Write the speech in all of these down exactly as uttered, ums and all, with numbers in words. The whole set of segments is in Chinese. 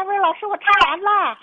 三位老师，我唱完了。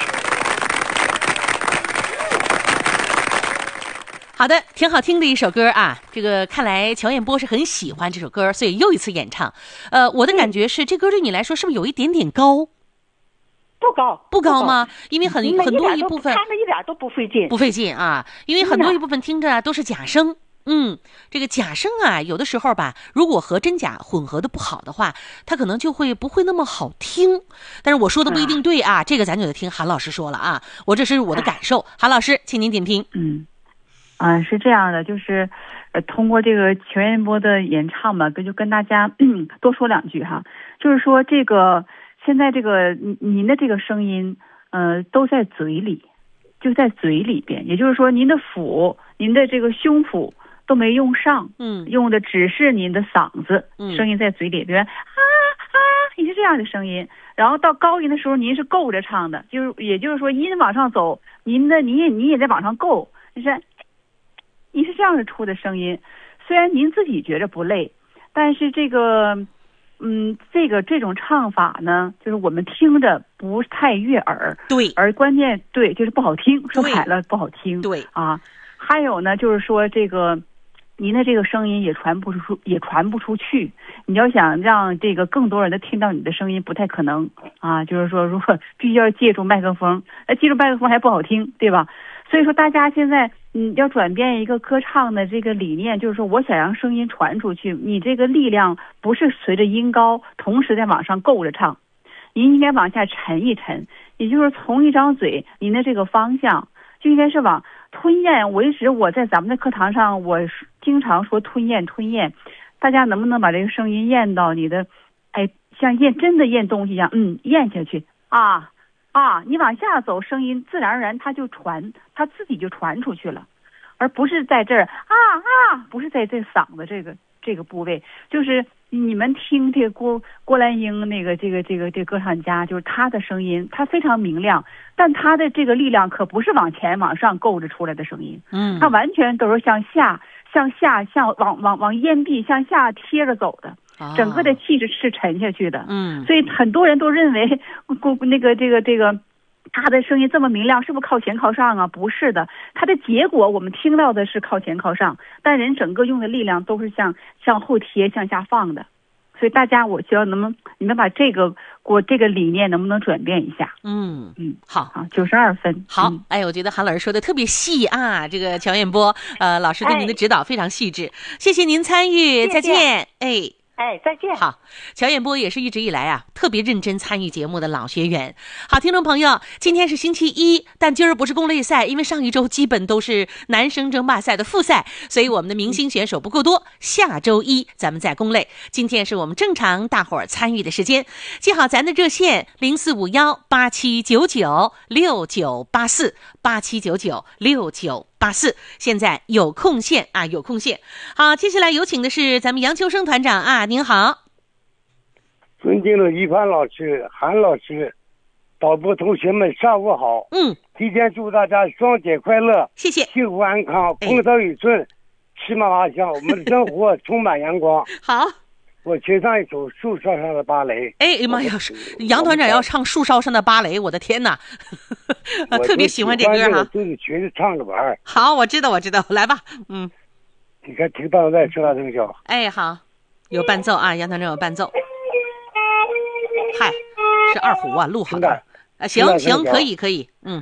好的，挺好听的一首歌啊。这个看来乔彦波是很喜欢这首歌，所以又一次演唱。呃，我的感觉是，这歌对你来说是不是有一点点高？ 不高， 不高吗？因为很很多一部分唱的一点都不费劲， 不费劲啊。因为很多一部分听着啊都是假声。嗯，这个假声啊，有的时候吧，如果和真假混合的不好的话，它可能就会不会那么好听。但是我说的不一定对啊，这个咱就得听韩老师说了啊。我这是我的感受，韩老师，请您点评。 嗯。啊，是这样的，就是，呃，通过这个乔彦波的演唱嘛，就跟大家多说两句哈。就是说，这个现在这个您的这个声音，呃，都在嘴里，就在嘴里边。也就是说，您的腹、您的这个胸腹都没用上， 嗯， 用的只是您的嗓子， 嗯， 声音在嘴里边，啊啊，也是这样的声音。然后到高音的时候，您是够着唱的，就是也就是说，音往上走，您的您也您也在往上够，就是。你是这样的出的声音，虽然您自己觉着不累，但是这个，嗯，这个这种唱法呢，就是我们听着不太悦耳， 对， 而关键对就是不好听，说白了不好听， 对啊，还有呢，就是说这个，您的这个声音也传不出，也传不出去。你要想让这个更多人的听到你的声音，不太可能啊。就是说，如果必须要借助麦克风，那借助麦克风还不好听，对吧？所以说，大家现在嗯要转变一个歌唱的这个理念，就是说我想让声音传出去，你这个力量不是随着音高同时在往上够着唱，您应该往下沉一沉，也就是从一张嘴，您的这个方向就应该是往吞咽。我一直我在咱们的课堂上，我经常说吞咽吞咽，大家能不能把这个声音咽到你的，哎，像咽真的咽东西一样，嗯，咽下去啊。啊，你往下走，声音自然而然它就传，它自己就传出去了，而不是在这儿啊啊，不是在这嗓子这个这个部位。就是你们听这个郭郭兰英那个这个这个这个歌唱家，就是他的声音，他非常明亮，但他的这个力量可不是往前往上够着出来的声音， 嗯， 他完全都是向下向下向往往往咽壁向下贴着走的。整个的气质是沉下去的， 嗯， 所以很多人都认为，那个这个这个，他的声音这么明亮，是不是靠前靠上啊？不是的，他的结果我们听到的是靠前靠上，但人整个用的力量都是向向后贴、向下放的。所以大家，我希望能不能你们把这个我这个理念能不能转变一下？ 嗯嗯， 好， 好，九十二分， 好， 嗯、 哎，我觉得韩老师说的特别细啊，这个乔彦波，呃，老师对您的指导非常细致，哎、谢谢您参与，再见，哎。 哎，再见。 好，乔彦波也是一直以来啊特别认真参与节目的老学员。好，听众朋友，今天是星期一，但今儿不是公类赛，因为上一周基本都是男生争霸赛的复赛，所以我们的明星选手不够多。下周一咱们再公类，今天是我们正常大伙儿参与的时间。记好咱的热线零四五幺八七九九六九八四八七九九六九八四，现在有空线啊，有空线。好，接下来有请的是咱们杨秋生团长啊，您好。 尊敬的于凡老师、韩老师、导播同学们，上午好。 嗯， 提前祝大家双节快乐， 谢谢， 幸福安康，风调雨顺，骑马拉香，我们的生活充满阳光。 好， 我请上一首树梢上的芭蕾。 哎呀妈呀，杨团长要唱树梢上的芭蕾，我的天哪！特别喜欢这歌哈， 就是学着唱着玩。 好，我知道，我知道，来吧，嗯。 你看，听到在说大声笑。 哎，好，有伴奏啊，杨团长有伴奏。嗨，是二胡啊，录好的啊，行行，可以可以，嗯。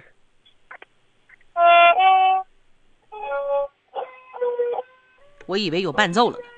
我以为有伴奏了呢。